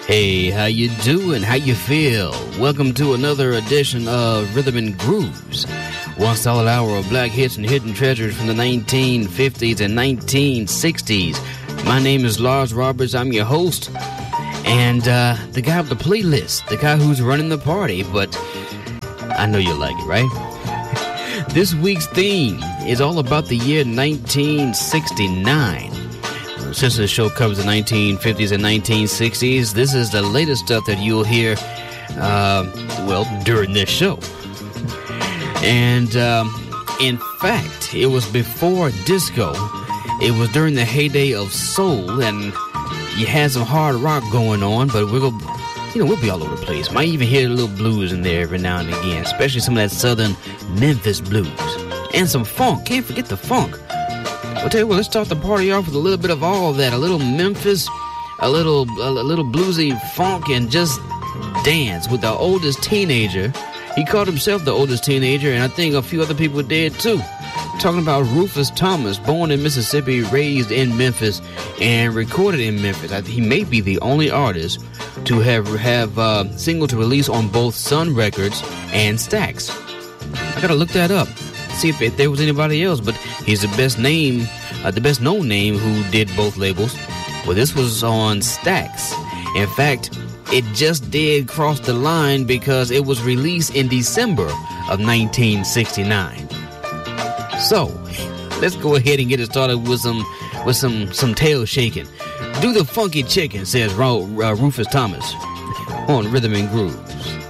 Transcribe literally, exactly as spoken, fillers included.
Hey, how you doing? How you feel? Welcome to another edition of Rhythm and Grooves. One solid hour of black hits and hidden treasures from the nineteen fifties and nineteen sixties. My name is Lars Roberts. I'm your host. And uh, the guy with the playlist. The guy who's running the party. But I know you like it, right? This week's theme is all about the year nineteen sixty-nine. Since the show covers the nineteen fifties and nineteen sixties, this is the latest stuff that you'll hear, uh, well, during this show. And, um, in fact, it was before disco. It was during the heyday of soul, and you had some hard rock going on, but we'll, you know, we'll be all over the place. Might even hear a little blues in there every now and again, especially some of that southern Memphis blues. And some funk. Can't forget the funk. I'll tell you what, let's start the party off with a little bit of all of that. A little Memphis, a little a little bluesy funk, and just dance with the oldest teenager. He called himself the oldest teenager, and I think a few other people did too. Talking about Rufus Thomas, born in Mississippi, raised in Memphis, and recorded in Memphis. I, he may be the only artist to have, have uh, single to release on both Sun Records and Stax. I gotta look that up. See if, if there was anybody else, but he's the best name, uh, the best known name who did both labels. Well, this was on Stax. In fact, it just did cross the line because it was released in December of nineteen sixty-nine. So, let's go ahead and get it started with some with some some tail shaking. Do the funky chicken, says Ro- uh, Rufus Thomas on Rhythm and Grooves.